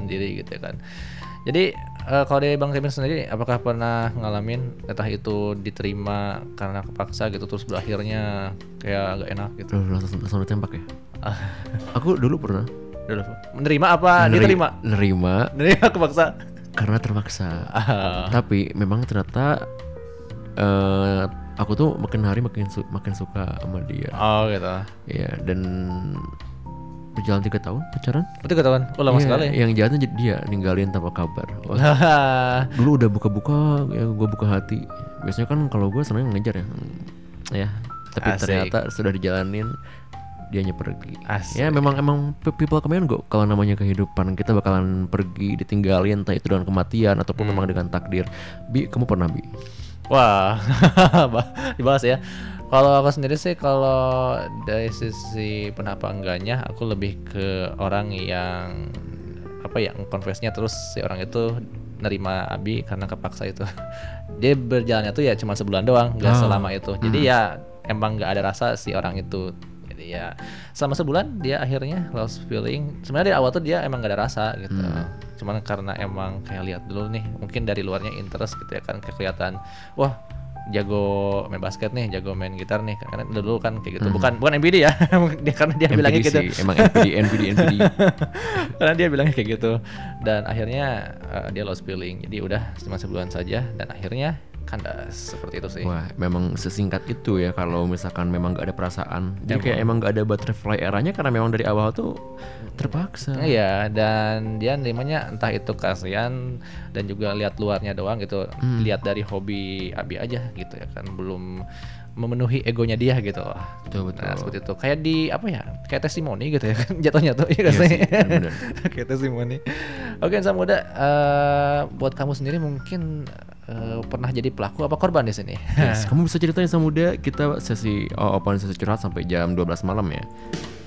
sendiri gitu kan. Jadi kalau dari Bang Kevin sendiri, apakah pernah ngalamin entah itu diterima karena kepaksa gitu terus berakhirnya kayak gak enak gitu? Langsung ditembak ya. Aku dulu pernah Dulu menerima apa diterima? nerima Menerima kepaksa. karena terpaksa. Tapi memang ternyata aku tuh makin hari makin suka sama dia. Oh gitu. Ya, dan berjalan 3 tahun pacaran. Berarti ketahuan, lama Iya, sekali. yang jahatnya dia ninggalin tanpa kabar. Dulu udah buka-buka, ya gue buka hati. Biasanya kan kalau gue seneng ngejar ya. Tapi Asik. ternyata sudah dijalanin, dianya pergi. Asik. Ya memang people come and go. Kalau namanya kehidupan, kita bakalan pergi, ditinggalin, entah itu dengan kematian ataupun memang dengan takdir. Kamu pernah Wah, dibahas ya. Kalau aku sendiri sih, kalau dari sisi kenapa enggaknya, aku lebih ke orang yang confess-nya terus si orang itu nerima Abi karena kepaksa itu. Dia berjalannya tuh ya cuma sebulan doang, nggak selama itu. Jadi ya emang nggak ada rasa si orang itu. Jadi ya selama sebulan dia akhirnya lost feeling. Sebenarnya dari awal tuh dia emang nggak ada rasa gitu. Cuman karena emang kayak lihat dulu nih, mungkin dari luarnya interest gitu ya kan, kelihatan wah jago main basket nih, jago main gitar nih, karena dulu kan kayak gitu. Bukan NBD ya. Karena dia bilangnya gitu. Emang NPD. Karena dia bilangnya kayak gitu. Dan akhirnya dia lost feeling. Jadi udah cuma sebulan saja dan akhirnya kandas seperti itu sih. Wah, memang sesingkat itu ya kalau misalkan memang gak ada perasaan. Jadi kayak emang gak ada butterfly eranya karena memang dari awal tuh terpaksa. Iya, dan dia nerimanya entah itu kasihan dan juga lihat luarnya doang gitu. Lihat dari hobi Abi aja gitu ya kan, belum memenuhi egonya dia gitu loh. Betul. Nah, seperti itu. Kayak di kayak testimoni gitu ya kan jatuhnya tuh. Iya sih, sih. bener. Kayak testimoni. Oke, Insan Muda, buat kamu sendiri mungkin pernah jadi pelaku apa korban di sini? Yes, kamu bisa ceritain sama Muda, kita sesi open sesi curhat sampai jam 12 malam ya.